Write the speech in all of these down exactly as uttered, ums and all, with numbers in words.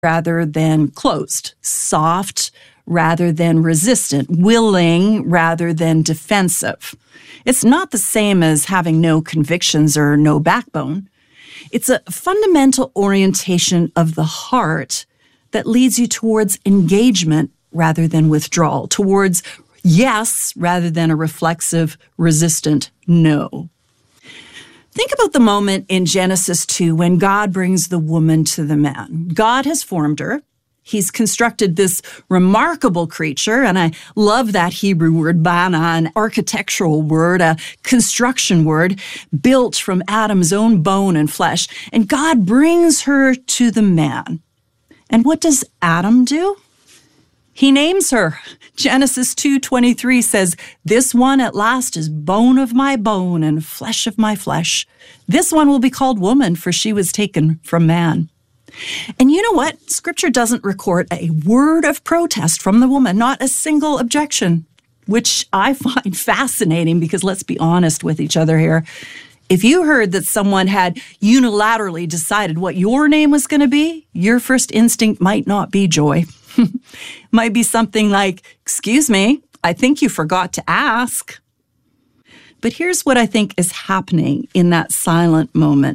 rather than closed, soft rather than resistant, willing rather than defensive. It's not the same as having no convictions or no backbone. It's a fundamental orientation of the heart that leads you towards engagement rather than withdrawal, towards yes rather than a reflexive, resistant no. Think about the moment in Genesis two when God brings the woman to the man. God has formed her. He's constructed this remarkable creature, and I love that Hebrew word, bana, an architectural word, a construction word, built from Adam's own bone and flesh. And God brings her to the man. And what does Adam do? He names her. Genesis two twenty-three says, "This one at last is bone of my bone and flesh of my flesh. This one will be called woman, for she was taken from man." And you know what? Scripture doesn't record a word of protest from the woman, not a single objection, which I find fascinating because let's be honest with each other here. If you heard that someone had unilaterally decided what your name was going to be, your first instinct might not be joy. Might be something like, "Excuse me, I think you forgot to ask." But here's what I think is happening in that silent moment.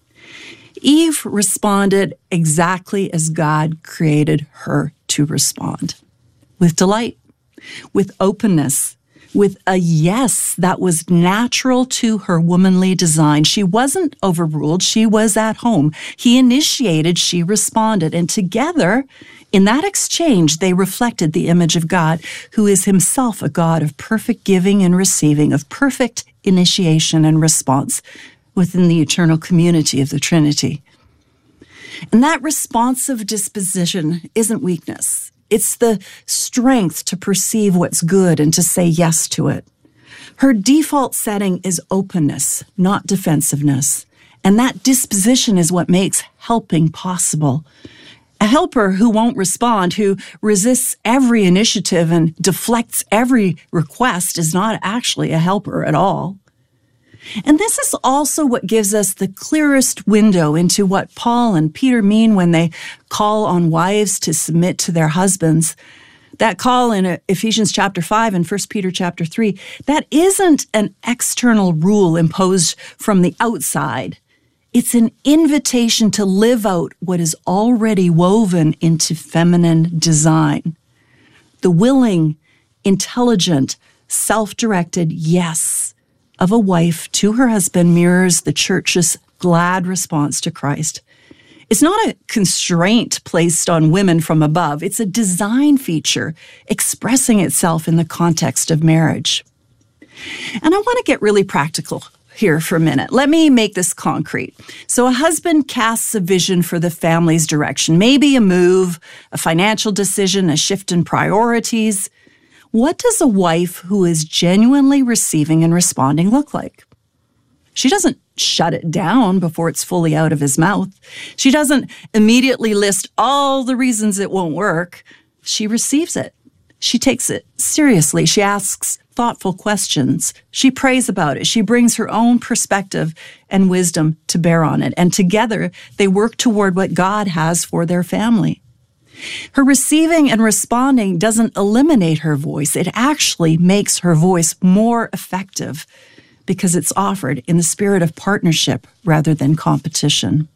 Eve responded exactly as God created her to respond, with delight, with openness, with a yes that was natural to her womanly design. She wasn't overruled. She was at home. He initiated, she responded. And together, in that exchange, they reflected the image of God, who is himself a God of perfect giving and receiving, of perfect initiation and response within the eternal community of the Trinity. And that responsive disposition isn't weakness. It's the strength to perceive what's good and to say yes to it. Her default setting is openness, not defensiveness. And that disposition is what makes helping possible. A helper who won't respond, who resists every initiative and deflects every request is not actually a helper at all. And this is also what gives us the clearest window into what Paul and Peter mean when they call on wives to submit to their husbands. That call in Ephesians chapter five and First Peter chapter three, that isn't an external rule imposed from the outside. It's an invitation to live out what is already woven into feminine design. The willing, intelligent, self-directed yes of a wife to her husband mirrors the church's glad response to Christ. It's not a constraint placed on women from above. It's a design feature expressing itself in the context of marriage. And I want to get really practical here for a minute. Let me make this concrete. So a husband casts a vision for the family's direction, maybe a move, a financial decision, a shift in priorities. What does a wife who is genuinely receiving and responding look like? She doesn't shut it down before it's fully out of his mouth. She doesn't immediately list all the reasons it won't work. She receives it. She takes it seriously. She asks thoughtful questions. She prays about it. She brings her own perspective and wisdom to bear on it. And together, they work toward what God has for their family. Her receiving and responding doesn't eliminate her voice. It actually makes her voice more effective because it's offered in the spirit of partnership rather than competition.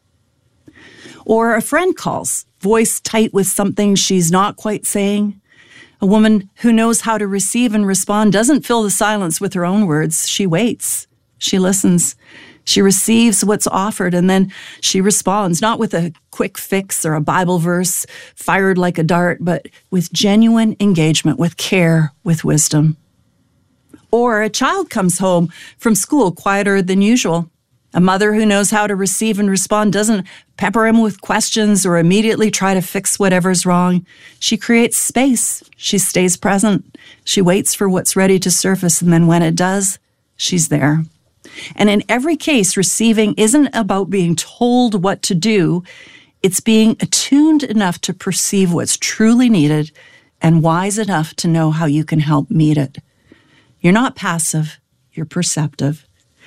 Or a friend calls, voice tight with something she's not quite saying. A woman who knows how to receive and respond doesn't fill the silence with her own words. She waits. She listens. She receives what's offered, and then she responds, not with a quick fix or a Bible verse fired like a dart, but with genuine engagement, with care, with wisdom. Or a child comes home from school quieter than usual. A mother who knows how to receive and respond doesn't pepper him with questions or immediately try to fix whatever's wrong. She creates space. She stays present. She waits for what's ready to surface, and then when it does, she's there. And in every case, receiving isn't about being told what to do. It's being attuned enough to perceive what's truly needed and wise enough to know how you can help meet it. You're not passive. You're perceptive.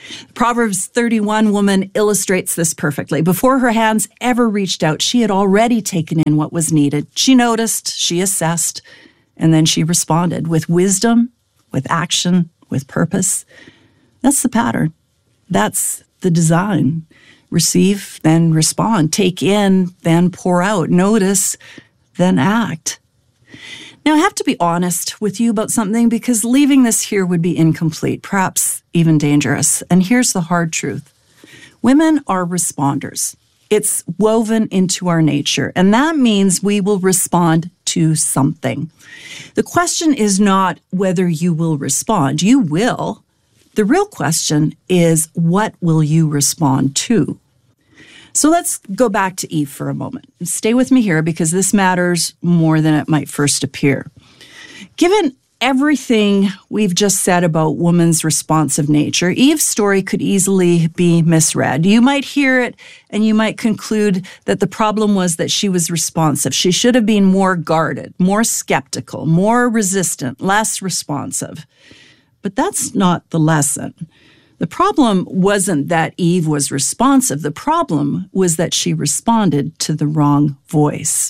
Proverbs thirty-one woman illustrates this perfectly. Before her hands ever reached out, she had already taken in what was needed. She noticed, she assessed, and then she responded with wisdom, with action, with purpose. That's the pattern. That's the design. Receive, then respond. Take in, then pour out. Notice, then act. Now, I have to be honest with you about something because leaving this here would be incomplete, perhaps even dangerous. And here's the hard truth. Women are responders. It's woven into our nature, and that means we will respond to something. The question is not whether you will respond. You will. The real question is, what will you respond to? So let's go back to Eve for a moment. Stay with me here because this matters more than it might first appear. Given everything we've just said about woman's responsive nature, Eve's story could easily be misread. You might hear it and you might conclude that the problem was that she was responsive. She should have been more guarded, more skeptical, more resistant, less responsive. But that's not the lesson. The problem wasn't that Eve was responsive. The problem was that she responded to the wrong voice.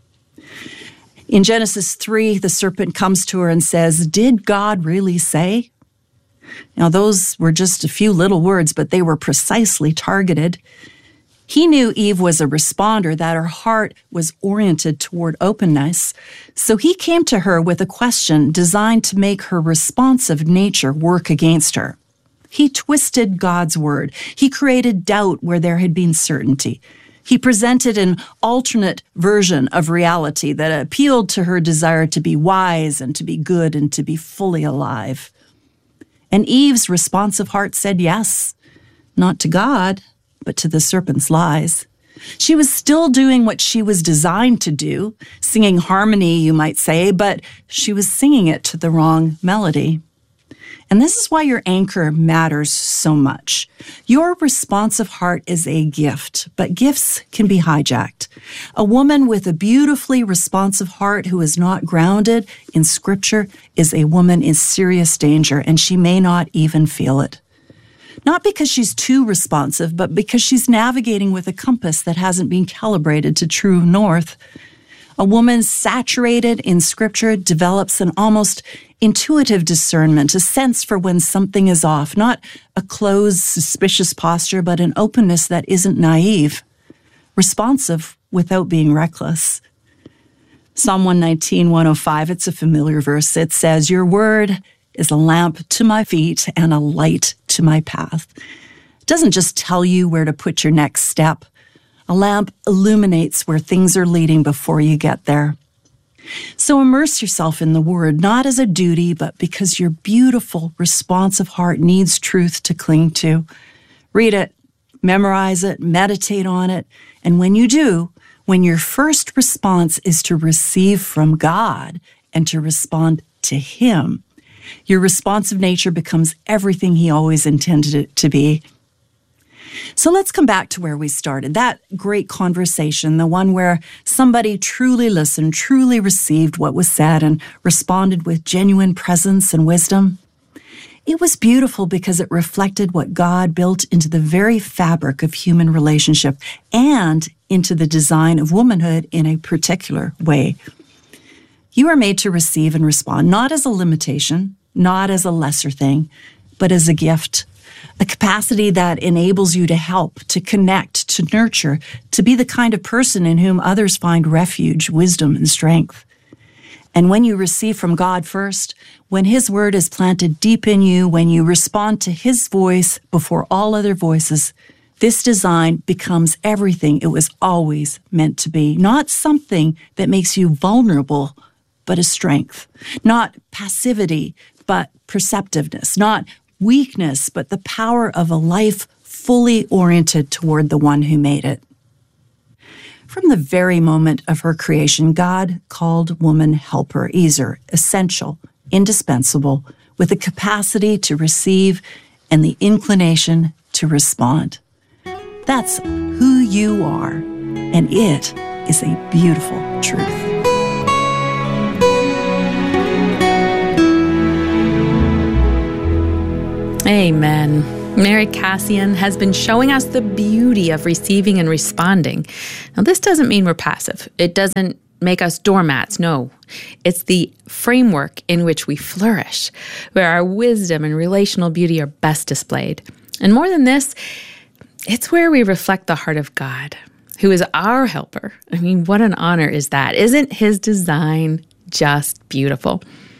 In Genesis three, the serpent comes to her and says, "Did God really say?" Now, those were just a few little words, but they were precisely targeted. He knew Eve was a responder, that her heart was oriented toward openness. So he came to her with a question designed to make her responsive nature work against her. He twisted God's word. He created doubt where there had been certainty. He presented an alternate version of reality that appealed to her desire to be wise and to be good and to be fully alive. And Eve's responsive heart said yes, not to God, but to the serpent's lies. She was still doing what she was designed to do, singing harmony, you might say, but she was singing it to the wrong melody. And this is why your anchor matters so much. Your responsive heart is a gift, but gifts can be hijacked. A woman with a beautifully responsive heart who is not grounded in Scripture is a woman in serious danger, and she may not even feel it. Not because she's too responsive, but because she's navigating with a compass that hasn't been calibrated to true north. A woman saturated in Scripture develops an almost intuitive discernment, a sense for when something is off, not a closed, suspicious posture, but an openness that isn't naive, responsive without being reckless. Psalm one nineteen, one oh five, it's a familiar verse. It says, "Your word is a lamp to my feet and a light to my path." It doesn't just tell you where to put your next step. A lamp illuminates where things are leading before you get there. So immerse yourself in the Word, not as a duty, but because your beautiful, responsive heart needs truth to cling to. Read it, memorize it, meditate on it, and when you do, when your first response is to receive from God and to respond to Him, your responsive nature becomes everything He always intended it to be. So let's come back to where we started, that great conversation, the one where somebody truly listened, truly received what was said and responded with genuine presence and wisdom. It was beautiful because it reflected what God built into the very fabric of human relationship and into the design of womanhood in a particular way. You are made to receive and respond, not as a limitation, not as a lesser thing, but as a gift. A capacity that enables you to help, to connect, to nurture, to be the kind of person in whom others find refuge, wisdom, and strength. And when you receive from God first, when His word is planted deep in you, when you respond to His voice before all other voices, this design becomes everything it was always meant to be. Not something that makes you vulnerable, but a strength. Not passivity, but perceptiveness. Not weakness, but the power of a life fully oriented toward the one who made it. From the very moment of her creation, God called woman helper, Ezer, essential, indispensable, with the capacity to receive and the inclination to respond. That's who you are, and it is a beautiful truth. Amen. Mary Kassian has been showing us the beauty of receiving and responding. Now, this doesn't mean we're passive. It doesn't make us doormats. No, it's the framework in which we flourish, where our wisdom and relational beauty are best displayed. And more than this, it's where we reflect the heart of God, who is our helper. I mean, what an honor is that? Isn't his design just beautiful?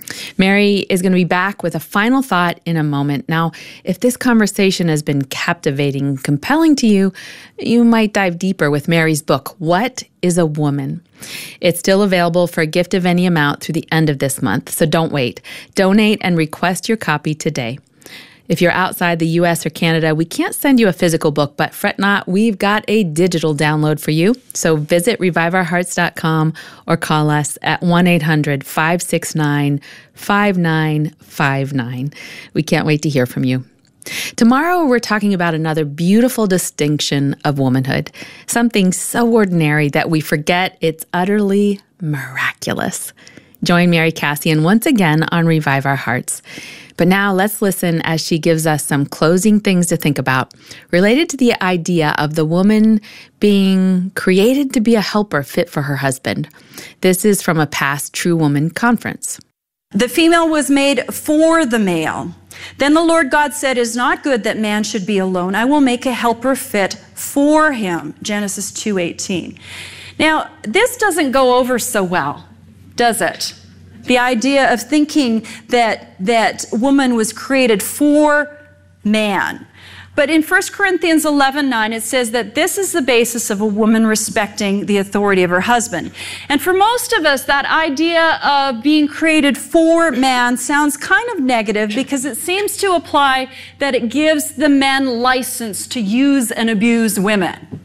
Mary is going to be back with a final thought in a moment. Now, if this conversation has been captivating, compelling to you, you might dive deeper with Mary's book, What is a Woman? It's still available for a gift of any amount through the end of this month, so don't wait. Donate and request your copy today. If you're outside the U S or Canada, we can't send you a physical book, but fret not, we've got a digital download for you. So visit revive our hearts dot com or call us at one eight hundred five six nine five nine five nine. We can't wait to hear from you. Tomorrow, we're talking about another beautiful distinction of womanhood, something so ordinary that we forget it's utterly miraculous. Join Mary Kassian once again on Revive Our Hearts. But now let's listen as she gives us some closing things to think about related to the idea of the woman being created to be a helper fit for her husband. This is from a past True Woman conference. The female was made for the male. Then the Lord God said, "It is not good that man should be alone. I will make a helper fit for him." Genesis two eighteen. Now, this doesn't go over so well, does it? The idea of thinking that that woman was created for man. But in First Corinthians eleven nine, it says that this is the basis of a woman respecting the authority of her husband. And for most of us, that idea of being created for man sounds kind of negative because it seems to imply that it gives the men license to use and abuse women.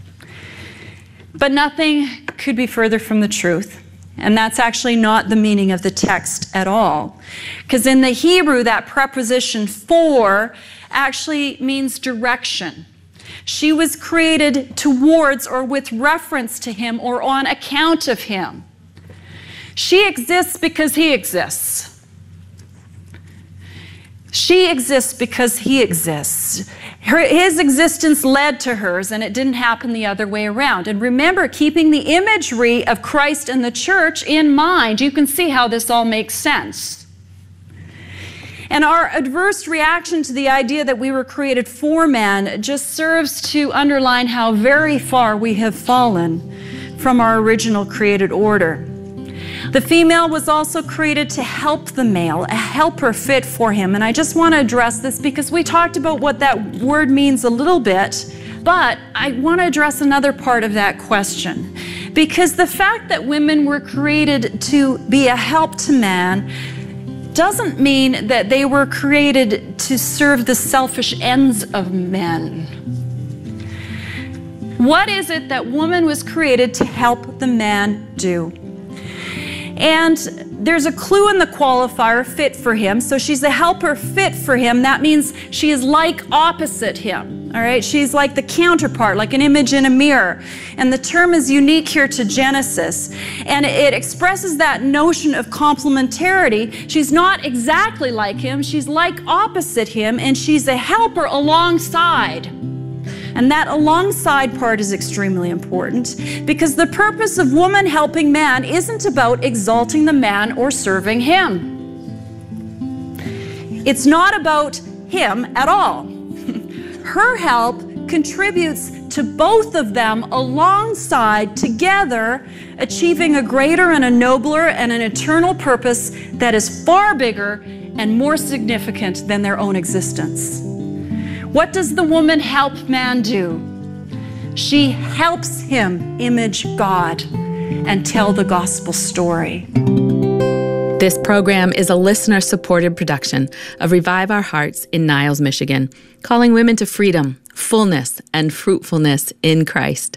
But nothing could be further from the truth. And that's actually not the meaning of the text at all. Because in the Hebrew, that preposition for actually means direction. She was created towards or with reference to him or on account of him. She exists because he exists. She exists because he exists. Her, his existence led to hers, and it didn't happen the other way around. And remember, keeping the imagery of Christ and the church in mind, you can see how this all makes sense. And our adverse reaction to the idea that we were created for man just serves to underline how very far we have fallen from our original created order. The female was also created to help the male, a helper fit for him. And I just want to address this because we talked about what that word means a little bit, but I want to address another part of that question. Because the fact that women were created to be a help to man doesn't mean that they were created to serve the selfish ends of men. What is it that woman was created to help the man do? And there's a clue in the qualifier, fit for him. So she's a helper fit for him. That means she is like opposite him. All right, she's like the counterpart, like an image in a mirror. And the term is unique here to Genesis. And it expresses that notion of complementarity. She's not exactly like him. She's like opposite him, and she's a helper alongside. And that alongside part is extremely important because the purpose of woman helping man isn't about exalting the man or serving him. It's not about him at all. Her help contributes to both of them alongside, together, achieving a greater and a nobler and an eternal purpose that is far bigger and more significant than their own existence. What does the woman help man do? She helps him image God and tell the gospel story. This program is a listener-supported production of Revive Our Hearts in Niles, Michigan, calling women to freedom, fullness, and fruitfulness in Christ.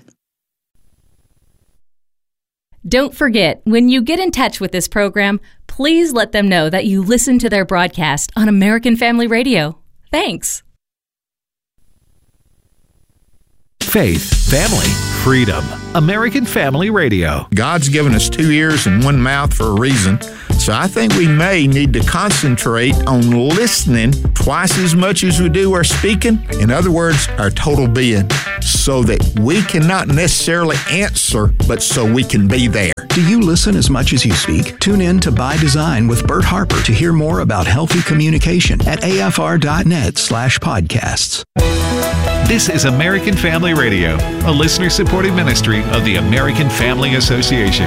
Don't forget, when you get in touch with this program, please let them know that you listen to their broadcast on American Family Radio. Thanks. Faith, family, freedom. American Family Radio. God's given us two ears and one mouth for a reason. So I think we may need to concentrate on listening twice as much as we do our speaking. In other words, our total being, so that we can not necessarily answer, but so we can be there. Do you listen as much as you speak? Tune in to By Design with Bert Harper to hear more about healthy communication at afr.net slash podcasts. This is American Family Radio, a listener-supported ministry of the American Family Association.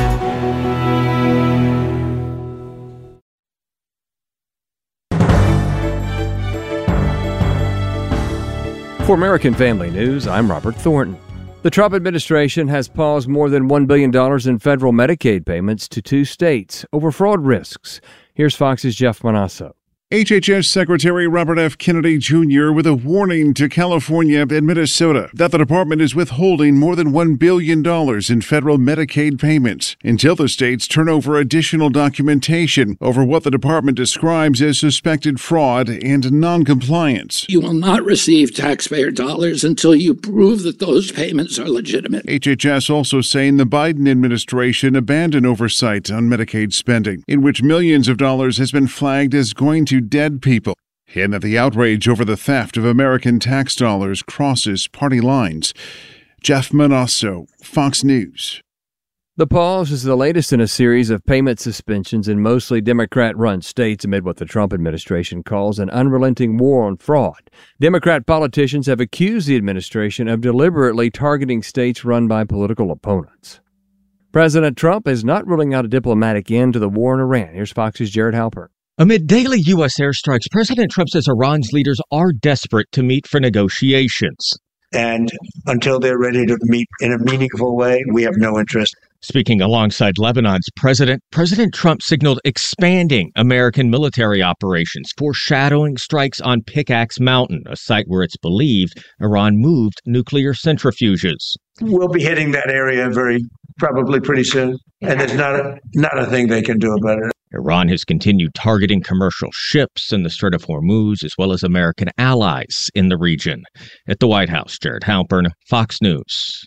For American Family News, I'm Robert Thornton. The Trump administration has paused more than one billion dollars in federal Medicaid payments to two states over fraud risks. Here's Fox's Jeff Manasso. H H S Secretary Robert F. Kennedy Junior with a warning to California and Minnesota that the department is withholding more than one billion dollars in federal Medicaid payments until the states turn over additional documentation over what the department describes as suspected fraud and noncompliance. You will not receive taxpayer dollars until you prove that those payments are legitimate. H H S also saying the Biden administration abandoned oversight on Medicaid spending, in which millions of dollars has been flagged as going to dead people, and that the outrage over the theft of American tax dollars crosses party lines. Jeff Manasso, Fox News. The pause is the latest in a series of payment suspensions in mostly Democrat-run states amid what the Trump administration calls an unrelenting war on fraud. Democrat politicians have accused the administration of deliberately targeting states run by political opponents. President Trump is not ruling out a diplomatic end to the war in Iran. Here's Fox's Jared Halpern. Amid daily U S airstrikes, President Trump says Iran's leaders are desperate to meet for negotiations. And until they're ready to meet in a meaningful way, we have no interest. Speaking alongside Lebanon's president, President Trump signaled expanding American military operations, foreshadowing strikes on Pickaxe Mountain, a site where it's believed Iran moved nuclear centrifuges. We'll be hitting that area very probably pretty soon, and there's not a, not a thing they can do about it. Iran has continued targeting commercial ships in the Strait of Hormuz, as well as American allies in the region. At the White House, Jared Halpern, Fox News.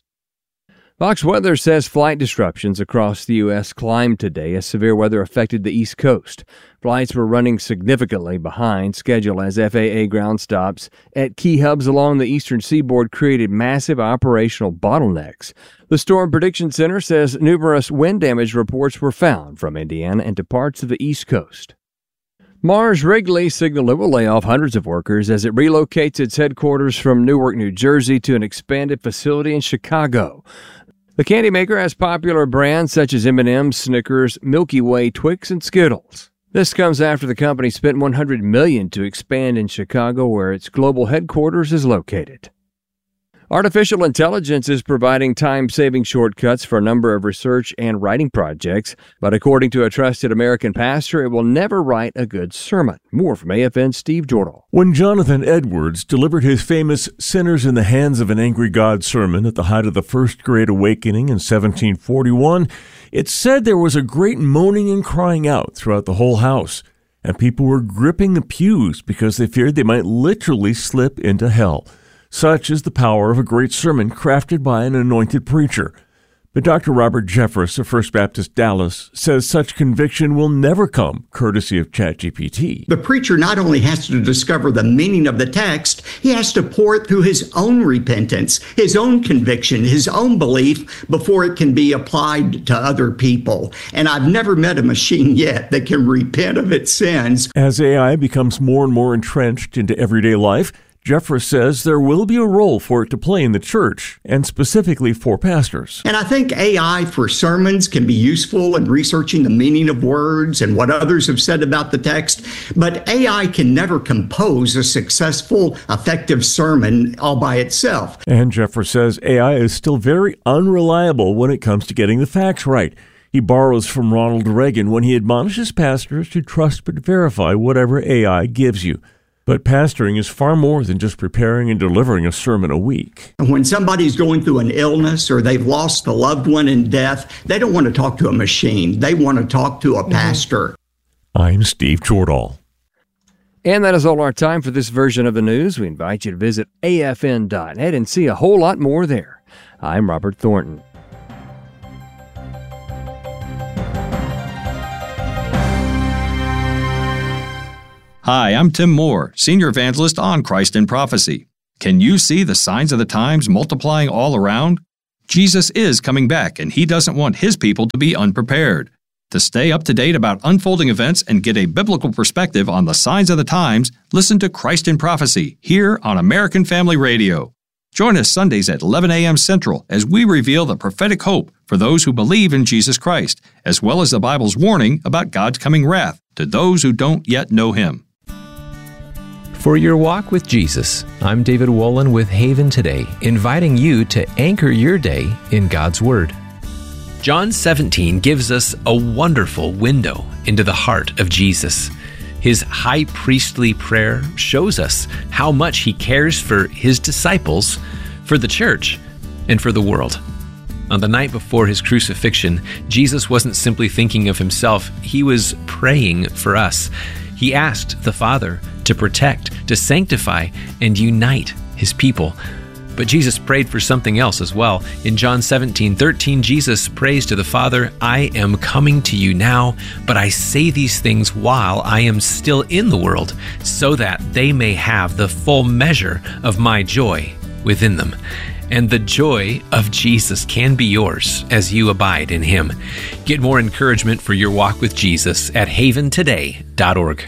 Fox Weather says flight disruptions across the U S climbed today as severe weather affected the East Coast. Flights were running significantly behind schedule as F A A ground stops at key hubs along the eastern seaboard created massive operational bottlenecks. The Storm Prediction Center says numerous wind damage reports were found from Indiana and to parts of the East Coast. Mars Wrigley signaled it will lay off hundreds of workers as it relocates its headquarters from Newark, New Jersey to an expanded facility in Chicago. The candy maker has popular brands such as M and M's, Snickers, Milky Way, Twix, and Skittles. This comes after the company spent one hundred million dollars to expand in Chicago, where its global headquarters is located. Artificial intelligence is providing time-saving shortcuts for a number of research and writing projects, but according to a trusted American pastor, it will never write a good sermon. More from A F N's Steve Jordahl. When Jonathan Edwards delivered his famous Sinners in the Hands of an Angry God sermon at the height of the First Great Awakening in seventeen forty-one, it said there was a great moaning and crying out throughout the whole house, and people were gripping the pews because they feared they might literally slip into hell. Such is the power of a great sermon crafted by an anointed preacher. But Doctor Robert Jeffress of First Baptist Dallas says such conviction will never come courtesy of ChatGPT. The preacher not only has to discover the meaning of the text, he has to pour it through his own repentance, his own conviction, his own belief before it can be applied to other people. And I've never met a machine yet that can repent of its sins. As A I becomes more and more entrenched into everyday life, Jeffress says there will be a role for it to play in the church, and specifically for pastors. And I think A I for sermons can be useful in researching the meaning of words and what others have said about the text, but A I can never compose a successful, effective sermon all by itself. And Jeffress says A I is still very unreliable when it comes to getting the facts right. He borrows from Ronald Reagan when he admonishes pastors to trust but verify whatever A I gives you. But pastoring is far more than just preparing and delivering a sermon a week. When somebody's going through an illness or they've lost a loved one in death, they don't want to talk to a machine. They want to talk to a pastor. I'm Steve Jordahl. And that is all our time for this version of the news. We invite you to visit A F N dot net and see a whole lot more there. I'm Robert Thornton. Hi, I'm Tim Moore, Senior Evangelist on Christ in Prophecy. Can you see the signs of the times multiplying all around? Jesus is coming back, and He doesn't want His people to be unprepared. To stay up to date about unfolding events and get a biblical perspective on the signs of the times, listen to Christ in Prophecy here on American Family Radio. Join us Sundays at eleven a.m. Central as we reveal the prophetic hope for those who believe in Jesus Christ, as well as the Bible's warning about God's coming wrath to those who don't yet know Him. For your walk with Jesus, I'm David Wolin with Haven Today, inviting you to anchor your day in God's Word. John seventeen gives us a wonderful window into the heart of Jesus. His high priestly prayer shows us how much He cares for His disciples, for the church, and for the world. On the night before His crucifixion, Jesus wasn't simply thinking of Himself, He was praying for us. He asked the Father to protect, to sanctify, and unite His people. But Jesus prayed for something else as well. In John seventeen thirteen, Jesus prays to the Father, I am coming to you now, but I say these things while I am still in the world, so that they may have the full measure of my joy within them. And the joy of Jesus can be yours as you abide in Him. Get more encouragement for your walk with Jesus at haven today dot org.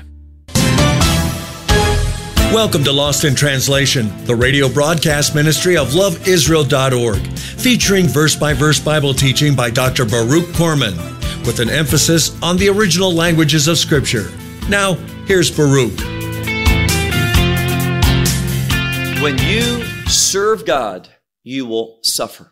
Welcome to Lost in Translation, the radio broadcast ministry of love israel dot org, featuring verse-by-verse Bible teaching by Doctor Baruch Korman, with an emphasis on the original languages of Scripture. Now, here's Baruch. When you serve God, you will suffer.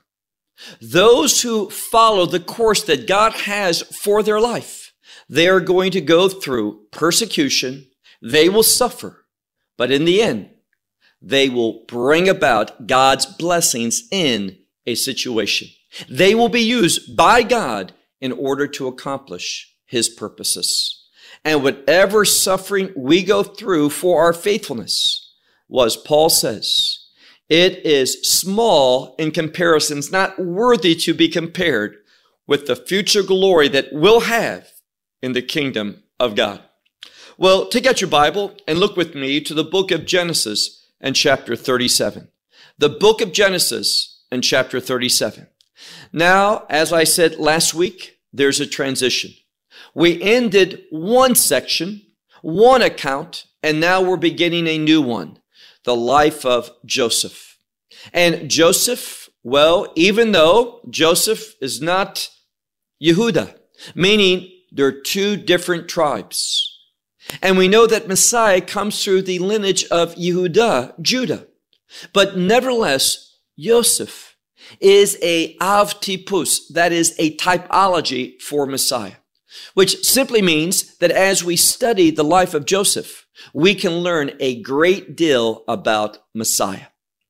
Those who follow the course that God has for their life, they are going to go through persecution. They will suffer. But in the end, they will bring about God's blessings in a situation. They will be used by God in order to accomplish His purposes. And whatever suffering we go through for our faithfulness, well, as Paul says, it is small in comparison. It's not worthy to be compared with the future glory that we'll have in the kingdom of God. Well, take out your Bible and look with me to the book of Genesis and chapter thirty-seven. The book of Genesis and chapter thirty-seven. Now, as I said last week, there's a transition. We ended one section, one account, and now we're beginning a new one, the life of Joseph. And Joseph, well, even though Joseph is not Yehuda, meaning there are two different tribes. And we know that Messiah comes through the lineage of Yehuda, Judah. But nevertheless, Joseph is a av tipus, that is a typology for Messiah, which simply means that as we study the life of Joseph, we can learn a great deal about Messiah.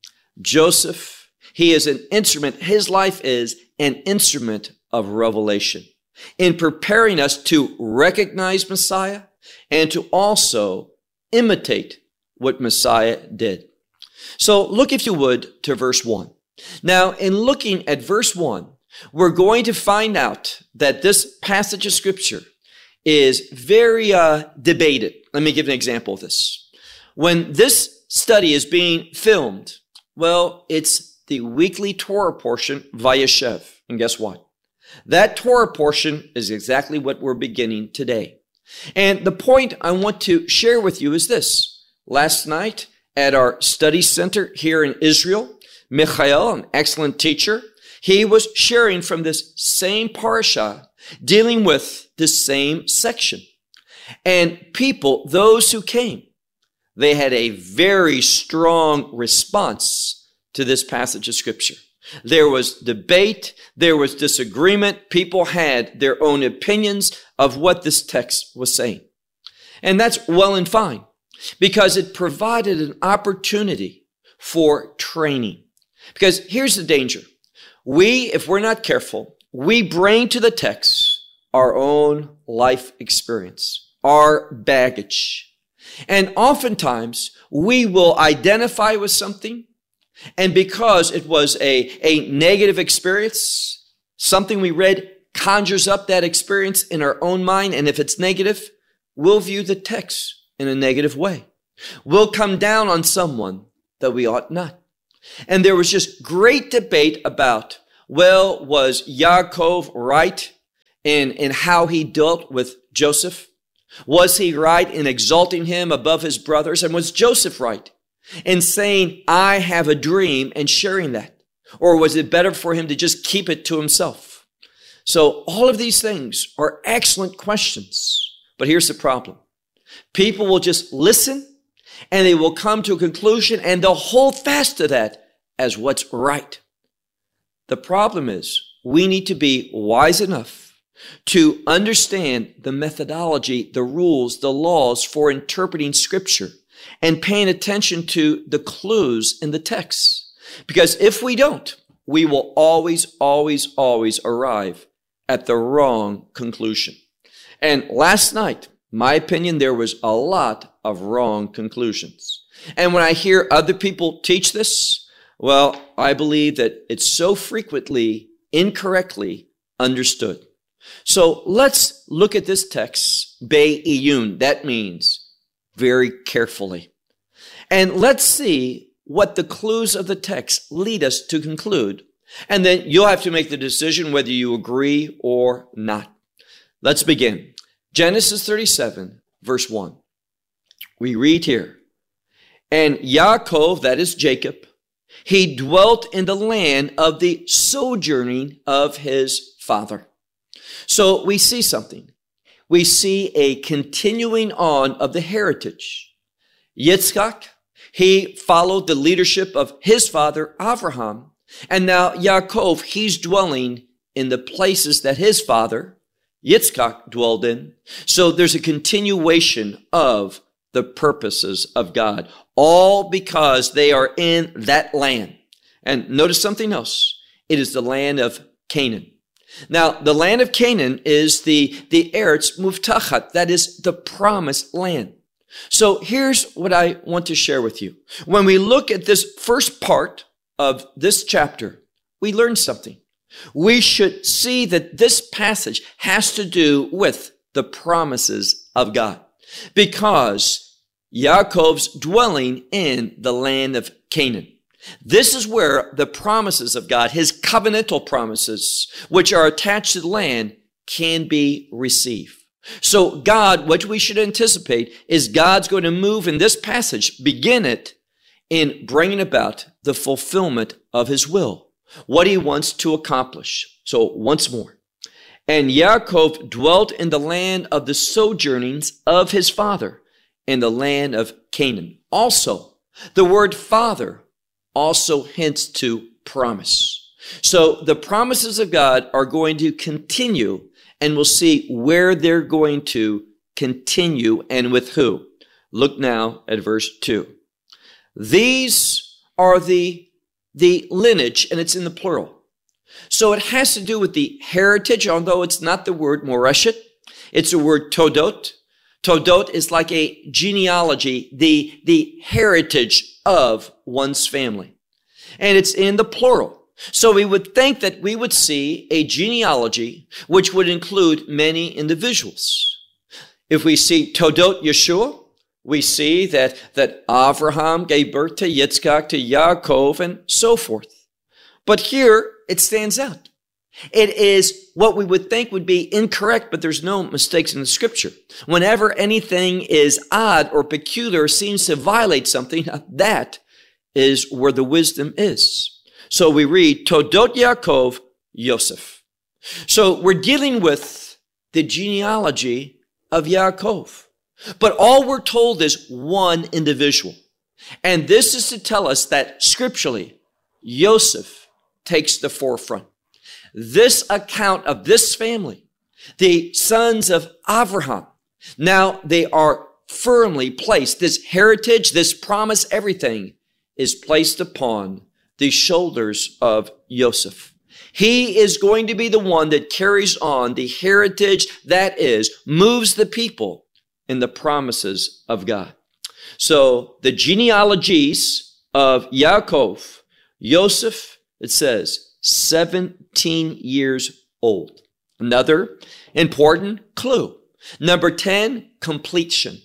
Joseph, he is an instrument, his life is an instrument of revelation in preparing us to recognize Messiah and to also imitate what Messiah did. So look, if you would, to verse one. Now, in looking at verse one, we're going to find out that this passage of Scripture is very uh, debated. Let me give an example of this. When this study is being filmed, well, it's the weekly Torah portion, Vayeshev. And guess what? That Torah portion is exactly what we're beginning today. And the point I want to share with you is this. Last night at our study center here in Israel, Michael, an excellent teacher, he was sharing from this same parasha, dealing with this same section. And people, those who came, they had a very strong response to this passage of Scripture. There was debate, there was disagreement. People had their own opinions of what this text was saying. And that's well and fine, because it provided an opportunity for training. Because here's the danger. We, if we're not careful, we bring to the text our own life experience, our baggage. And oftentimes, we will identify with something, And because it was a, a negative experience, something we read conjures up that experience in our own mind. And if it's negative, we'll view the text in a negative way. We'll come down on someone that we ought not. And there was just great debate about, well, was Yaakov right in, in how he dealt with Joseph? Was he right in exalting him above his brothers? And was Joseph right in saying, I have a dream, and sharing that? Or was it better for him to just keep it to himself? So all of these things are excellent questions. But here's the problem. People will just listen, and they will come to a conclusion, and they'll hold fast to that as what's right. The problem is we need to be wise enough to understand the methodology, the rules, the laws for interpreting Scripture and paying attention to the clues in the text. Because if we don't, we will always, always, always arrive at the wrong conclusion. And last night, my opinion, there was a lot of wrong conclusions. And when I hear other people teach this, well, I believe that it's so frequently incorrectly understood. So let's look at this text, Be'iyun. That means very carefully. And let's see what the clues of the text lead us to conclude. And then you'll have to make the decision whether you agree or not. Let's begin. Genesis thirty-seven, verse one. We read here, and Yaakov, that is Jacob, he dwelt in the land of the sojourning of his father. So we see something. We see a continuing on of the heritage. Yitzchak, he followed the leadership of his father, Abraham. And now Yaakov, he's dwelling in the places that his father, Yitzchak, dwelled in. So there's a continuation of the purposes of God, all because they are in that land. And notice something else. It is the land of Canaan. Now, the land of Canaan is the, the Eretz Muftachat, that is the promised land. So here's what I want to share with you. When we look at this first part of this chapter, we learn something. We should see that this passage has to do with the promises of God, because Yaakov's dwelling in the land of Canaan. This is where the promises of God, his covenantal promises, which are attached to the land, can be received. So God, what we should anticipate is God's going to move in this passage, begin it in bringing about the fulfillment of his will, what he wants to accomplish. So once more, and Yaakov dwelt in the land of the sojournings of his father, in the land of Canaan. Also, the word father also hints to promise. So the promises of God are going to continue, and we'll see where they're going to continue and with who. Look now at verse two. These are the, the lineage, and it's in the plural. So it has to do with the heritage, although it's not the word moreshet. It's the word todot. Todot is like a genealogy, the, the heritage of one's family. And it's in the plural. So we would think that we would see a genealogy which would include many individuals. If we see Todot Yeshua, we see that, that Avraham gave birth to Yitzchak, to Yaakov, and so forth. But here it stands out. It is what we would think would be incorrect, but there's no mistakes in the scripture. Whenever anything is odd or peculiar, seems to violate something, that is where the wisdom is. So we read, Todot Yaakov Yosef. So we're dealing with the genealogy of Yaakov. But all we're told is one individual. And this is to tell us that scripturally, Yosef takes the forefront. This account of this family, the sons of Abraham, now they are firmly placed. This heritage, this promise, everything is placed upon the shoulders of Yosef. He is going to be the one that carries on the heritage, that is, moves the people in the promises of God. So the genealogies of Yaakov Joseph, it says, seventeen years old. Another important clue. Number ten, completion.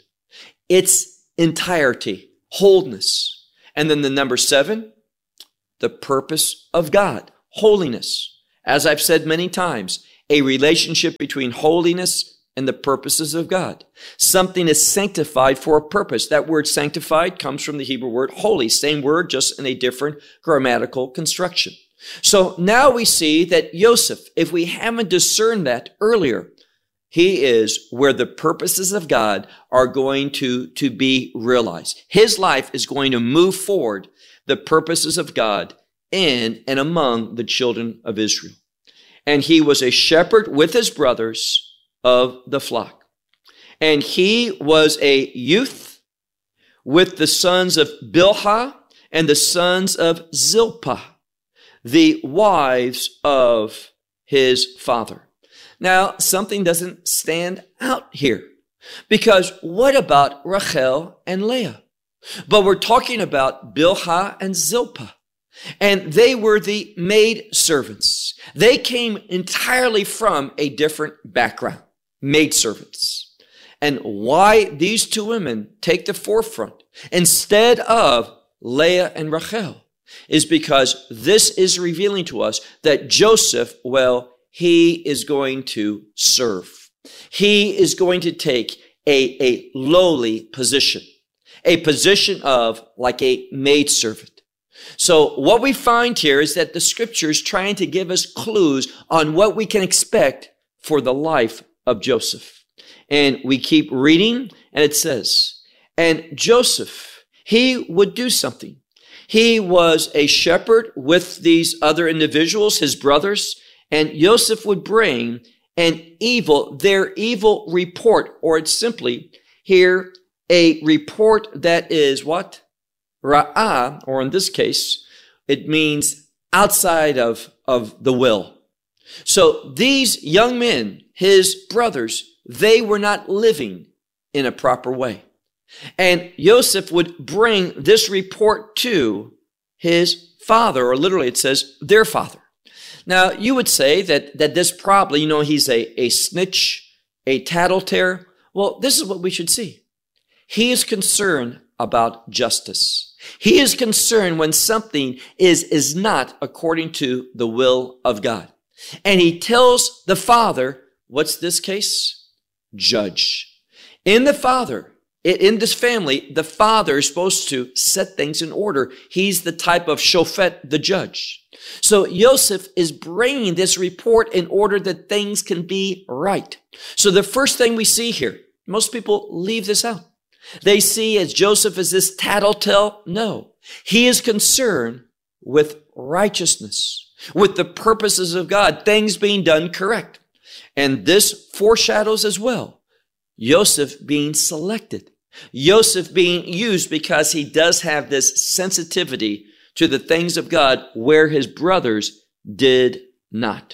Its entirety, wholeness. And then the number seven, the purpose of God, holiness. As I've said many times, a relationship between holiness and the purposes of God. Something is sanctified for a purpose. That word sanctified comes from the Hebrew word holy, same word, just in a different grammatical construction. So now we see that Joseph, if we haven't discerned that earlier, he is where the purposes of God are going to, to be realized. His life is going to move forward the purposes of God in and among the children of Israel. And he was a shepherd with his brothers of the flock. And he was a youth with the sons of Bilhah and the sons of Zilpah, the wives of his father. Now, something doesn't stand out here, because what about Rachel and Leah? But we're talking about Bilhah and Zilpah, and they were the maid servants. They came entirely from a different background, maid servants. And why these two women take the forefront instead of Leah and Rachel is because this is revealing to us that Joseph, well, he is going to serve. He is going to take a, a lowly position, a position of like a maidservant. So what we find here is that the scripture is trying to give us clues on what we can expect for the life of Joseph. And we keep reading, and it says, and Joseph, he would do something. He was a shepherd with these other individuals, his brothers, and Joseph would bring an evil, their evil report, or it's simply here a report that is what? Ra'ah, or in this case, it means outside of, of the will. So these young men, his brothers, they were not living in a proper way. And Joseph would bring this report to his father, or literally it says their father. Now, you would say that, that this probably, you know, he's a, a snitch, a tattletale. Well, this is what we should see. He is concerned about justice. He is concerned when something is, is not according to the will of God. And he tells the father, what's this case? Judge. In the father, in this family, the father is supposed to set things in order. He's the type of shofet, the judge. So Joseph is bringing this report in order that things can be right. So the first thing we see here, most people leave this out. They see as Joseph as this tattletale. No, he is concerned with righteousness, with the purposes of God, things being done correct. And this foreshadows as well Joseph being selected, Joseph being used because he does have this sensitivity to the things of God where his brothers did not.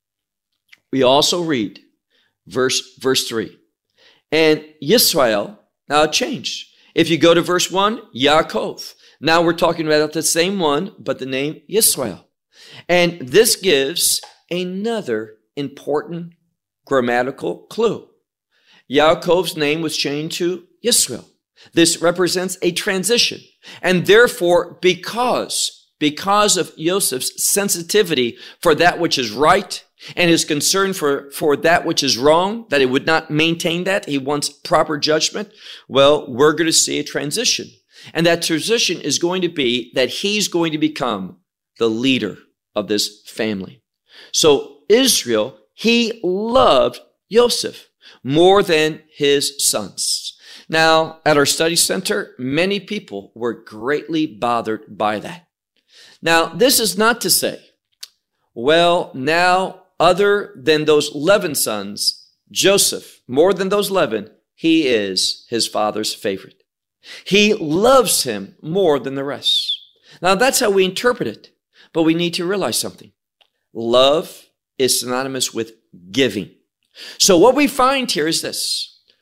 We also read verse, verse three. And Yisrael, now it changed. If you go to verse one, Yaakov. Now we're talking about the same one, but the name Yisrael. And this gives another important grammatical clue. Yaakov's name was changed to Yisrael. This represents a transition. And therefore, because, because of Joseph's sensitivity for that which is right and his concern for, for that which is wrong, that he would not maintain that, he wants proper judgment, well, we're going to see a transition. And that transition is going to be that he's going to become the leader of this family. So Israel, he loved Joseph more than his sons. Now, at our study center, many people were greatly bothered by that. Now, this is not to say, well, now, other than those eleven sons, Joseph, more than those eleven, he is his father's favorite. He loves him more than the rest. Now, that's how we interpret it, but we need to realize something. Love is synonymous with giving. So what we find here is this.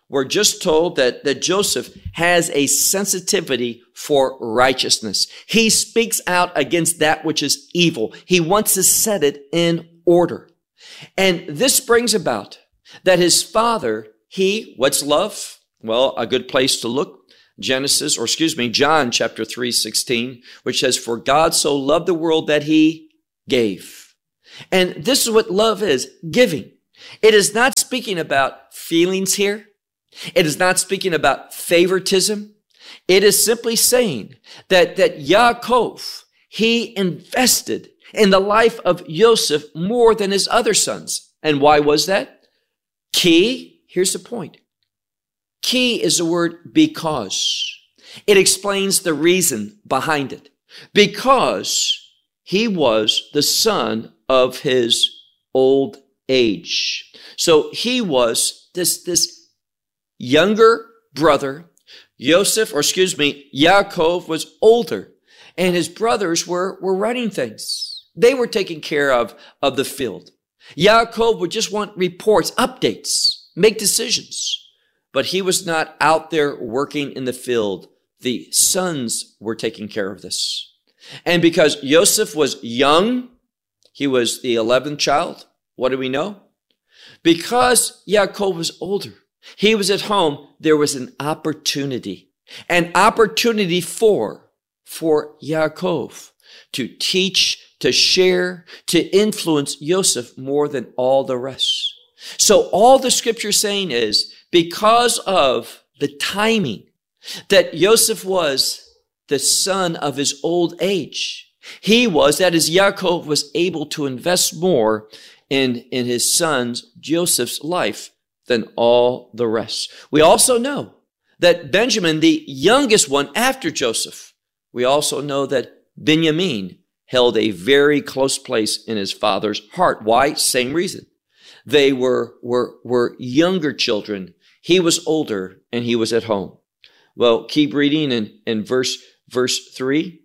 we're just told that, that Joseph has a sensitivity for righteousness. He speaks out against that which is evil. He wants to set it in order. And this brings about that his father, he, what's love? Well, a good place to look. Genesis, or excuse me, John chapter three, sixteen, which says, for God so loved the world that he gave. And this is what love is, giving. It is not speaking about feelings here. It is not speaking about favoritism. It is simply saying that, that Yaakov, he invested in the life of Joseph more than his other sons. And why was that? Key, here's the point. Key is the word because. It explains the reason behind it. Because he was the son of his old age. So he was this, this younger brother. Joseph, or excuse me, Yaakov was older. And his brothers were, were running things. They were taking care of, of the field. Yaakov would just want reports, updates, make decisions. But he was not out there working in the field. The sons were taking care of this. And because Joseph was young, he was the eleventh child. What do we know? Because Yaakov was older, he was at home, there was an opportunity. An opportunity for, for Yaakov to teach, to share, to influence Joseph more than all the rest. So all the scripture is saying is, because of the timing that Joseph was the son of his old age, he was, that is, Yaakov was able to invest more in, in his son's, Joseph's life than all the rest. We also know that Benjamin, the youngest one after Joseph, we also know that Benjamin held a very close place in his father's heart. Why? Same reason. They were, were, were younger children. He was older and he was at home. Well, keep reading in, in verse, verse three.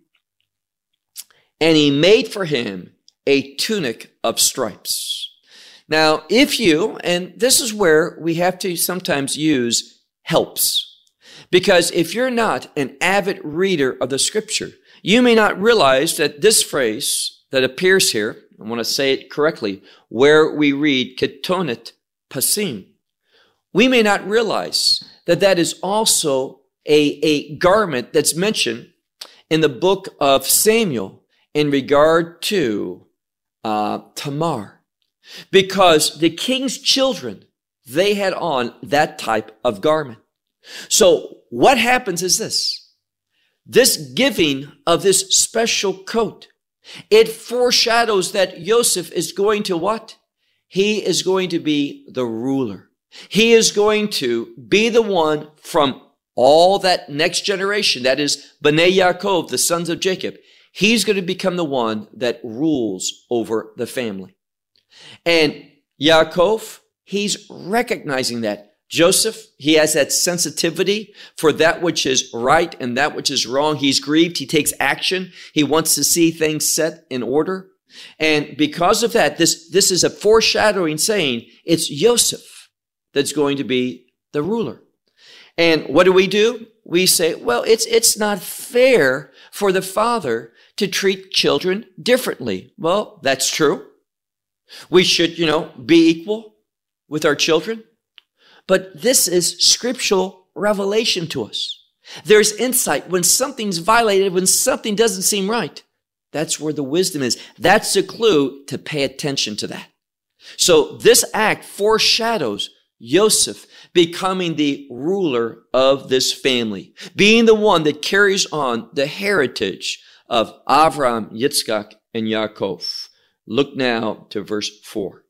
And he made for him a tunic of stripes. Now, if you, and this is where we have to sometimes use helps, because if you're not an avid reader of the scripture, you may not realize that this phrase that appears here, I want to say it correctly, where we read ketonet pasim, we may not realize that that is also a, a garment that's mentioned in the book of Samuel in regard to uh, Tamar. Because the king's children, they had on that type of garment. So what happens is this. This giving of this special coat, it foreshadows that Joseph is going to what? He is going to be the ruler. He is going to be the one from all that next generation, that is Bnei Yaakov, the sons of Jacob. He's going to become the one that rules over the family. And Yaakov, he's recognizing that. Joseph, he has that sensitivity for that which is right and that which is wrong. He's grieved. He takes action. He wants to see things set in order. And because of that, this, this is a foreshadowing saying it's Joseph that's going to be the ruler. And what do we do? We say, well, it's, it's not fair for the father to treat children differently. Well, that's true. We should, you know, be equal with our children. But this is scriptural revelation to us. There's insight when something's violated, when something doesn't seem right. That's where the wisdom is. That's the clue to pay attention to that. So this act foreshadows Joseph becoming the ruler of this family, being the one that carries on the heritage of Avraham, Yitzchak, and Yaakov. Look now to verse four.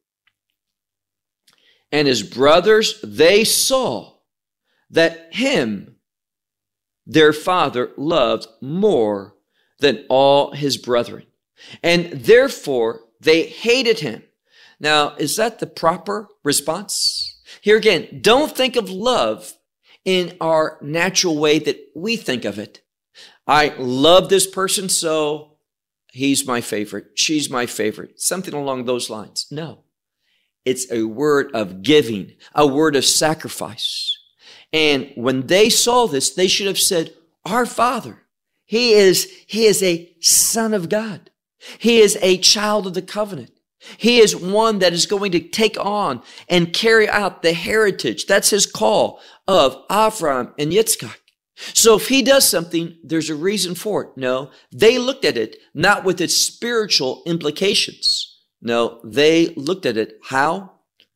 And his brothers, they saw that him, their father, loved more than all his brethren. And therefore, they hated him. Now, is that the proper response? Here again, don't think of love in our natural way that we think of it. I love this person, so he's my favorite. She's my favorite. Something along those lines. No. It's a word of giving, a word of sacrifice. And when they saw this, they should have said, our Father, he is, he is a son of God. He is a child of the covenant. He is one that is going to take on and carry out the heritage. That's his call of Abraham and Yitzchak. So if he does something, there's a reason for it. No, they looked at it not with its spiritual implications. No, they looked at it how?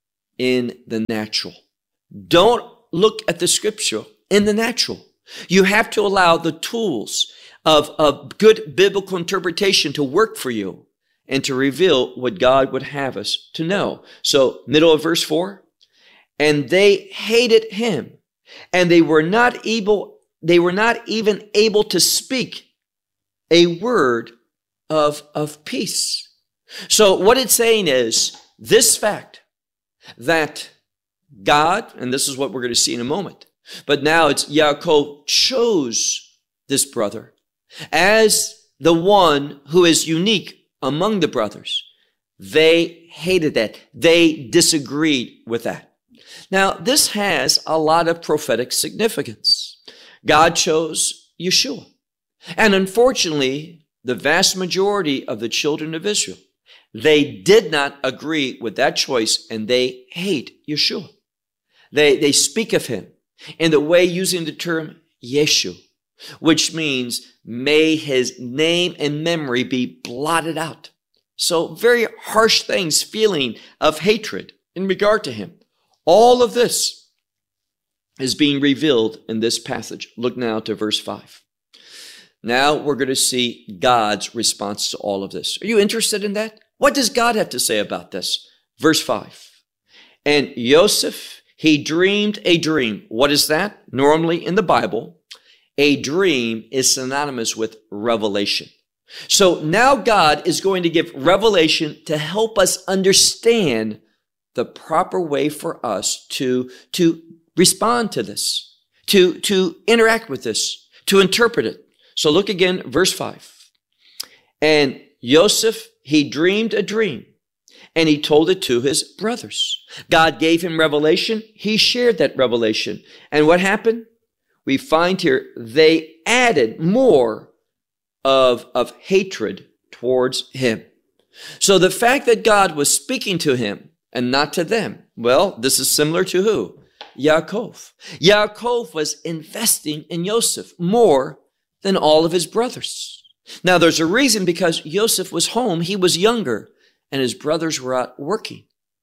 In the natural. Don't look at the scripture in the natural. You have to allow the tools of, of good biblical interpretation to work for you and to reveal what God would have us to know. So, middle of verse four, and they hated him, and they were not able, they were not even able to speak a word of, of peace. So what it's saying is this fact that God, and this is what we're going to see in a moment, but now it's Yaakov chose this brother as the one who is unique among the brothers. They hated that. They disagreed with that. Now, this has a lot of prophetic significance. God chose Yeshua. And unfortunately, the vast majority of the children of Israel, they did not agree with that choice, and they hate Yeshua. They, they speak of him in the way using the term Yeshu, which means may his name and memory be blotted out. So very harsh things, feeling of hatred in regard to him. All of this is being revealed in this passage. Look now to verse five. Now we're going to see God's response to all of this. Are you interested in that? What does God have to say about this? Verse five. And Yosef, he dreamed a dream. What is that? Normally in the Bible, a dream is synonymous with revelation. So now God is going to give revelation to help us understand the proper way for us to, to respond to this, to, to interact with this, to interpret it. So look again, verse five. And Yosef, he dreamed a dream, and he told it to his brothers. God gave him revelation. He shared that revelation. And what happened? We find here they added more of, of hatred towards him. So the fact that God was speaking to him and not to them, well, this is similar to who? Yaakov. Yaakov was investing in Yosef more than all of his brothers. Now, there's a reason, because Yosef was home. He was younger, and his brothers were out working.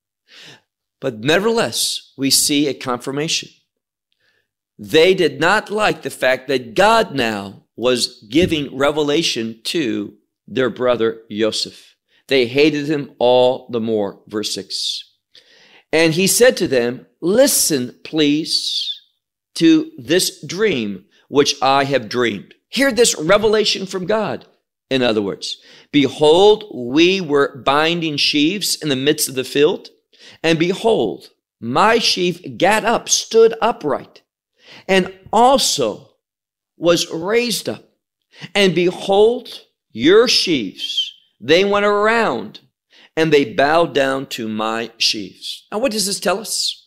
But nevertheless, we see a confirmation. They did not like the fact that God now was giving revelation to their brother Yosef. They hated him all the more. Verse six. And he said to them, listen, please, to this dream which I have dreamed. Hear this revelation from God. In other words, behold, we were binding sheaves in the midst of the field, and behold, my sheaf gat up, stood upright, and also was raised up. And behold, your sheaves, they went around, and they bowed down to my sheaves. Now, what does this tell us?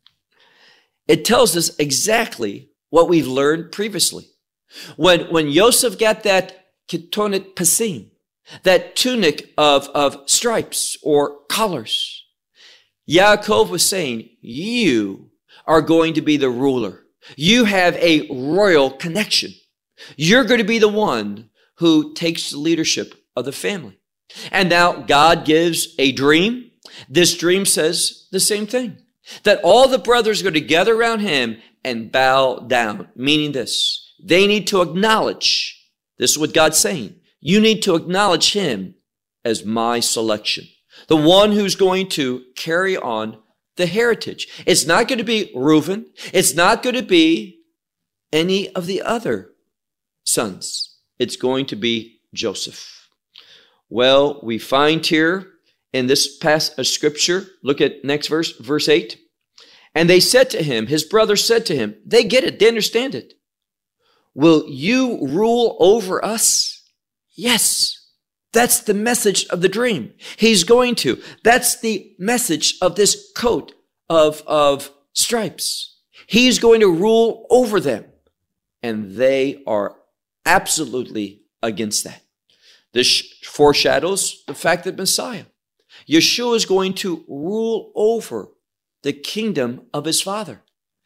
It tells us exactly what we've learned previously. When, when Yosef got that ketonet pasim, that tunic of, of stripes or colors, Yaakov was saying, you are going to be the ruler. You have a royal connection. You're going to be the one who takes the leadership of the family. And now God gives a dream. This dream says the same thing, that all the brothers go to gather around him and bow down, meaning this. They need to acknowledge, this is what God's saying, you need to acknowledge him as my selection, the one who's going to carry on the heritage. It's not going to be Reuben. It's not going to be any of the other sons. It's going to be Joseph. Well, we find here in this passage of scripture, look at next verse, verse eight. And they said to him, his brothers said to him, they get it, they understand it. Will you rule over us? Yes. That's the message of the dream. He's going to. That's the message of this coat of, of stripes. He's going to rule over them. And they are absolutely against that. This foreshadows the fact that Messiah, Yeshua, is going to rule over the kingdom of his father.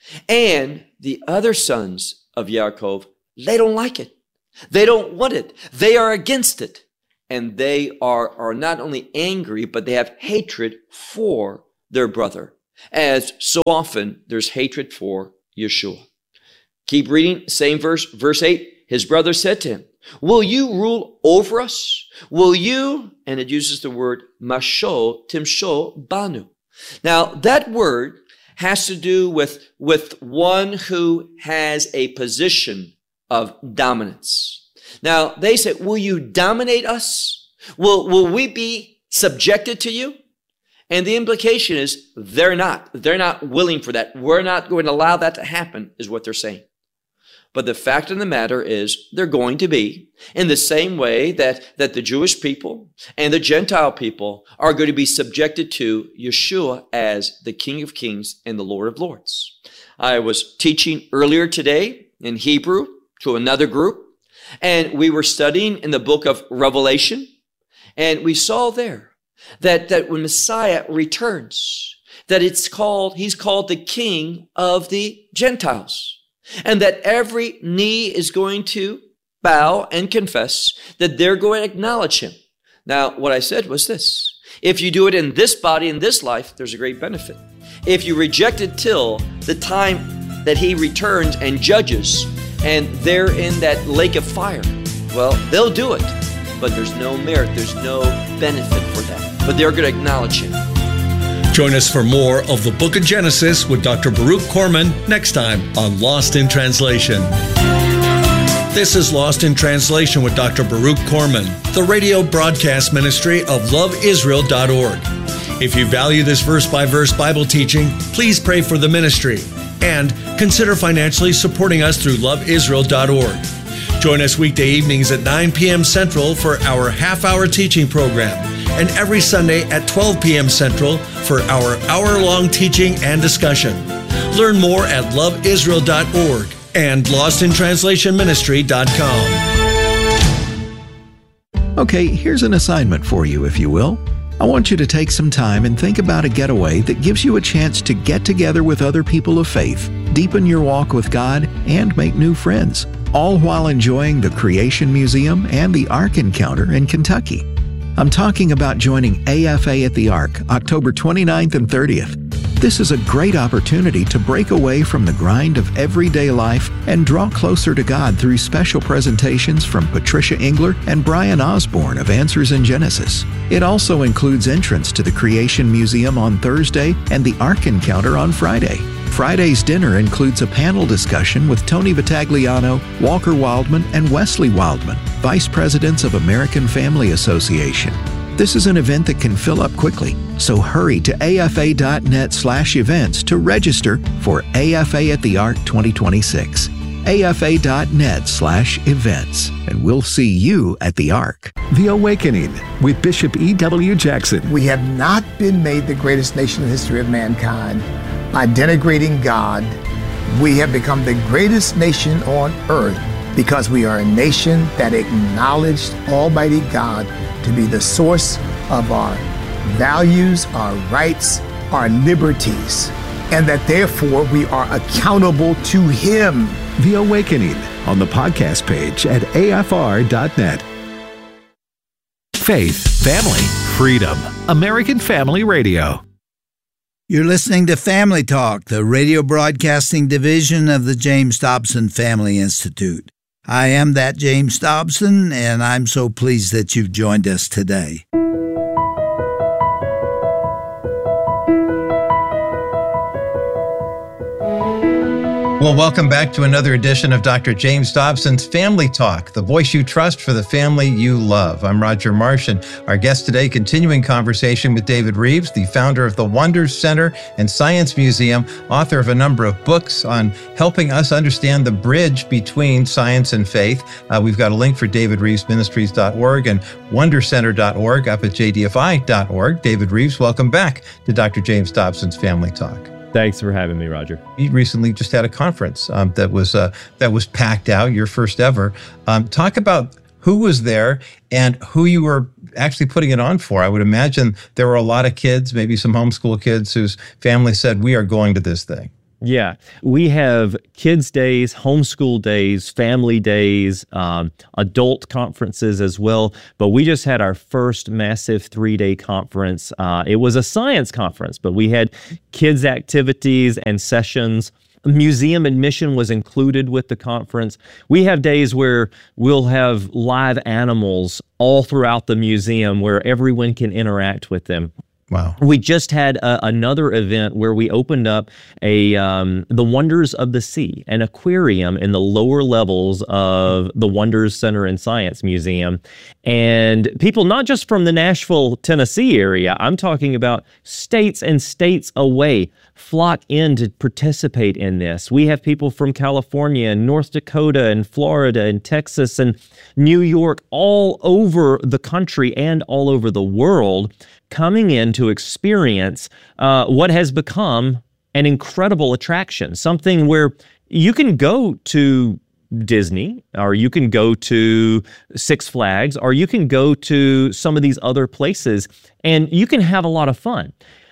And the other sons of Yaakov, they don't like it. They don't want it. They are against it. And they are, are not only angry, but they have hatred for their brother. As so often, there's hatred for Yeshua. Keep reading, same verse, verse eight. His brother said to him, will you rule over us? Will you, and it uses the word mashol, timshol, banu. Now, that word has to do with, with one who has a position of dominance. Now, they say, will you dominate us? Will, will we be subjected to you? And the implication is they're not. They're not willing for that. We're not going to allow that to happen, is what they're saying. But the fact of the matter is they're going to be in the same way that, that the Jewish people and the Gentile people are going to be subjected to Yeshua as the King of Kings and the Lord of Lords. I was teaching earlier today in Hebrew to another group, and we were studying in the book of Revelation, and we saw there that, that when Messiah returns, that it's called, he's called the King of the Gentiles. And that every knee is going to bow and confess that they're going to acknowledge him. Now, what I said was this. If you do it in this body, in this life, there's a great benefit. If you reject it till the time that he returns and judges, and they're in that lake of fire, well, they'll do it. But there's no merit, there's no benefit for that. But they're going to acknowledge him. Join us for more of the Book of Genesis with Doctor Baruch Korman next time on Lost in Translation. This is Lost in Translation with Doctor Baruch Korman, the radio broadcast ministry of love israel dot org. If you value this verse-by-verse Bible teaching, please pray for the ministry and consider financially supporting us through love israel dot org. Join us weekday evenings at nine p.m. Central for our half-hour teaching program, and every Sunday at twelve p.m. Central for our hour-long teaching and discussion. Learn more at love israel dot org and lost in translation ministry dot com. Okay, here's an assignment for you, if you will. I want you to take some time and think about a getaway that gives you a chance to get together with other people of faith, deepen your walk with God, and make new friends, all while enjoying the Creation Museum and the Ark Encounter in Kentucky. I'm talking about joining A F A at the Ark, October twenty-ninth and thirtieth. This is a great opportunity to break away from the grind of everyday life and draw closer to God through special presentations from Patricia Engler and Brian Osborne of Answers in Genesis. It also includes entrance to the Creation Museum on Thursday and the Ark Encounter on Friday. Friday's dinner includes a panel discussion with Tony Vitagliano, Walker Wildman, and Wesley Wildman, Vice Presidents of American Family Association. This is an event that can fill up quickly, so hurry to afa.net slash events to register for A F A at the Ark twenty twenty-six. afa.net slash events, and we'll see you at the Ark. The Awakening with Bishop E W. Jackson. We have not been made the greatest nation in the history of mankind by denigrating God. We have become the greatest nation on earth because we are a nation that acknowledged Almighty God to be the source of our values, our rights, our liberties, and that therefore we are accountable to Him. The Awakening on the podcast page at A F R dot net. Faith, family, freedom. American Family Radio. You're listening to Family Talk, the radio broadcasting division of the James Dobson Family Institute. I am that James Dobson, and I'm so pleased that you've joined us today. Well, welcome back to another edition of Doctor James Dobson's Family Talk, the voice you trust for the family you love. I'm Roger Marsh, and our guest today, continuing conversation with David Reeves, the founder of the Wonders Center and Science Museum, author of a number of books on helping us understand the bridge between science and faith. Uh, we've got a link for david reeves ministries dot org and wonder center dot org up at j d f i dot org. David Reeves, welcome back to Doctor James Dobson's Family Talk. Thanks for having me, Roger. You recently just had a conference um, that was uh, that was packed out, your first ever. Um, talk about who was there and who you were actually putting it on for. I would imagine there were a lot of kids, maybe some homeschool kids whose family said, we are going to this thing. Yeah, we have kids' days, homeschool days, family days, um, adult conferences as well. But we just had our first massive three-day conference. Uh, it was a science conference, but we had kids' activities and sessions. Museum admission was included with the conference. We have days where we'll have live animals all throughout the museum where everyone can interact with them. Wow. We just had a, another event where we opened up a um, the Wonders of the Sea, an aquarium in the lower levels of the Wonders Center and Science Museum. And people not just from the Nashville, Tennessee area, I'm talking about states and states away, flock in to participate in this. We have people from California and North Dakota and Florida and Texas and New York, all over the country and all over the world, coming in to experience uh, what has become an incredible attraction, something where you can go to Disney, or you can go to Six Flags, or you can go to some of these other places, and you can have a lot of fun.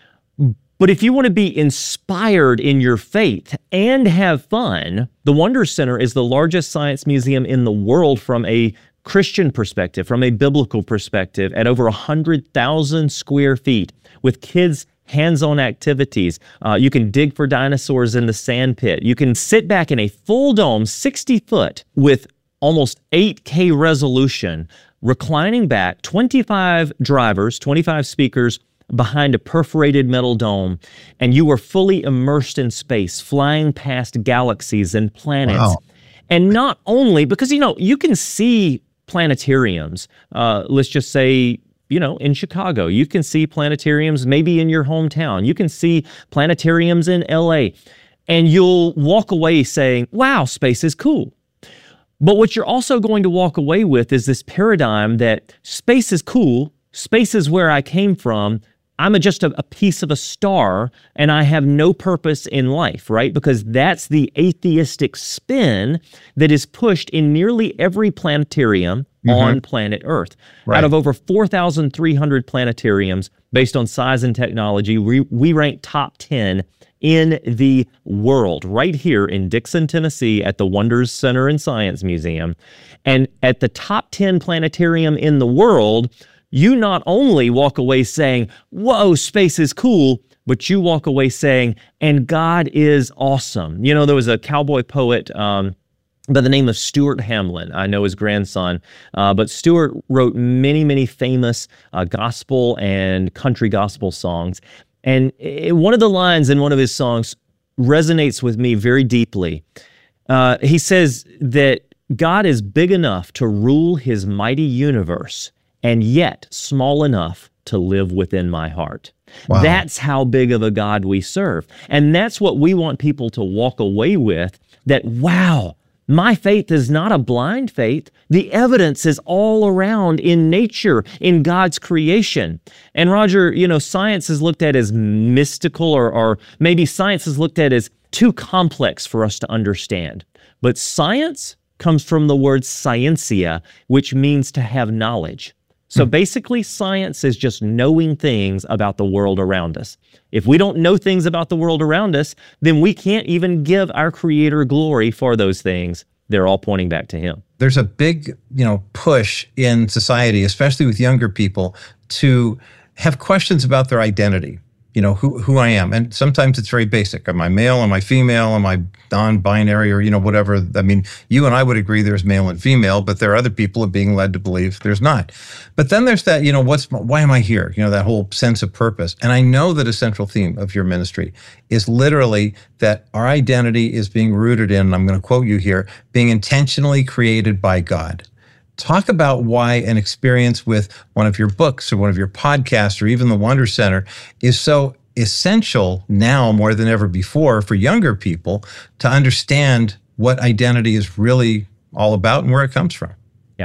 But if you want to be inspired in your faith and have fun, the Wonder Center is the largest science museum in the world from a Christian perspective, from a biblical perspective, at over one hundred thousand square feet with kids' hands-on activities. Uh, you can dig for dinosaurs in the sand pit. You can sit back in a full dome, sixty foot, with almost eight K resolution, reclining back, twenty-five drivers, twenty-five speakers behind a perforated metal dome, and you are fully immersed in space, flying past galaxies and planets. Wow. And not only, because, you know, you can see planetariums, uh, let's just say, you know, in Chicago. You can see planetariums maybe in your hometown. You can see planetariums in L A, and you'll walk away saying, wow, space is cool. But what you're also going to walk away with is this paradigm that space is cool, space is where I came from, I'm a, just a, a piece of a star, and I have no purpose in life, right? Because that's the atheistic spin that is pushed in nearly every planetarium mm-hmm. on planet Earth. Right. Out of over four thousand three hundred planetariums, based on size and technology, we, we rank top ten in the world, right here in Dixon, Tennessee, at the Wonders Center and Science Museum. And at the top ten planetarium in the world, you not only walk away saying, whoa, space is cool, but you walk away saying, and God is awesome. You know, there was a cowboy poet um, by the name of Stuart Hamlin. I know his grandson, uh, but Stuart wrote many, many famous uh, gospel and country gospel songs. And it, one of the lines in one of his songs resonates with me very deeply. Uh, he says that God is big enough to rule his mighty universe, and yet small enough to live within my heart. Wow. That's how big of a God we serve. And that's what we want people to walk away with, that, wow, my faith is not a blind faith. The evidence is all around in nature, in God's creation. And Roger, you know, science is looked at as mystical, or, or maybe science is looked at as too complex for us to understand. But science comes from the word scientia, which means to have knowledge. So basically, science is just knowing things about the world around us. If we don't know things about the world around us, then we can't even give our Creator glory for those things. They're all pointing back to Him. There's a big, you know, push in society, especially with younger people, to have questions about their identity. You know, who who I am. And sometimes it's very basic. Am I male? Am I female? Am I non-binary? Or, you know, whatever. I mean, you and I would agree there's male and female, but there are other people being led to believe there's not. But then there's that, you know, what's, why am I here? You know, that whole sense of purpose. And I know that a central theme of your ministry is literally that our identity is being rooted in, and I'm going to quote you here, being intentionally created by God. Talk about why an experience with one of your books or one of your podcasts or even the Wonder Center is so essential now more than ever before for younger people to understand what identity is really all about and where it comes from. Yeah.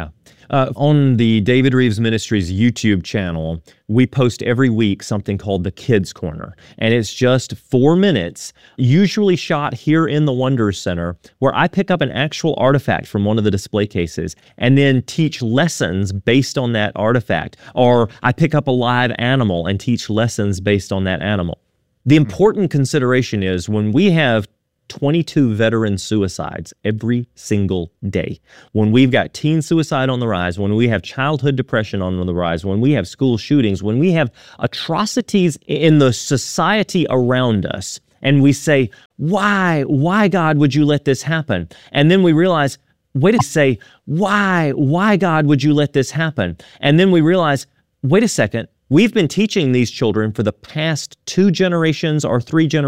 Uh, on the David Reeves Ministries YouTube channel, we post every week something called the Kids Corner. And it's just four minutes, usually shot here in the Wonder Center, where I pick up an actual artifact from one of the display cases and then teach lessons based on that artifact. Or I pick up a live animal and teach lessons based on that animal. The important consideration is when we have twenty-two veteran suicides every single day, when we've got teen suicide on the rise, when we have childhood depression on the rise, when we have school shootings, when we have atrocities in the society around us, and we say, why, why, God, would you let this happen? And then we realize, wait a say, why, why, God, would you let this happen? And then we realize, wait a second, we've been teaching these children for the past two generations or three generations